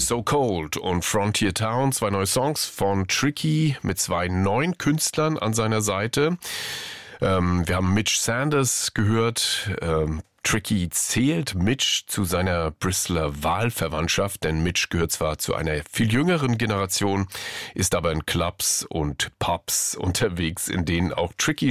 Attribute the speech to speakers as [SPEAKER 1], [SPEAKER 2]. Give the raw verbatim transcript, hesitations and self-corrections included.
[SPEAKER 1] So Cold und Frontier Town, zwei neue Songs von Tricky mit zwei neuen Künstlern an seiner Seite. Ähm, wir haben Mitch Sanders gehört. Ähm, Tricky zählt Mitch zu seiner Bristoler Wahlverwandtschaft, denn Mitch gehört zwar zu einer viel jüngeren Generation, ist aber in Clubs und Pubs unterwegs, in denen auch Tricky